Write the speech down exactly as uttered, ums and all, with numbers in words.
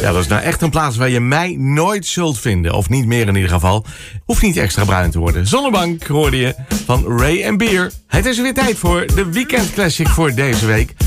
Ja, dat is nou echt een plaats waar je mij nooit zult vinden. Of niet meer in ieder geval. Hoeft niet extra bruin te worden. Zonnebank hoorde je van Ray and Beer. Het is weer tijd voor de Weekend Classic voor deze week.